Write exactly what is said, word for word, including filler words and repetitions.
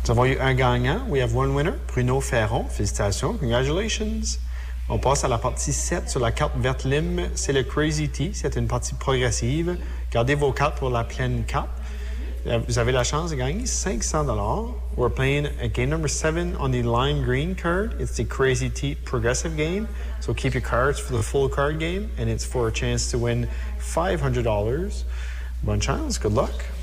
Nous avons eu un gagnant. We have one winner. Bruno Ferron. Félicitations. Congratulations. On passe à la partie sept sur la carte verte lime. C'est le Crazy T. C'est une partie progressive. Gardez vos cartes pour la pleine carte. Vous avez la chance de gagner cinq cents dollars. We're playing a game number seven on the lime green card. It's the Crazy T progressive game. So keep your cards for the full card game. And it's for a chance to win five hundred dollars. Bonne chance. Good luck.